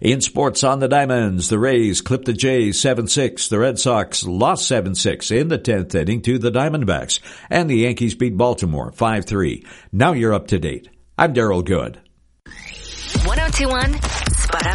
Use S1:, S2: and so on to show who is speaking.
S1: In sports on the Diamonds, the Rays clipped the Jays 7-6. The Red Sox lost 7-6 in the 10th inning to the Diamondbacks. And the Yankees beat Baltimore 5-3. Now you're up to date. I'm Daryl Good.
S2: 1021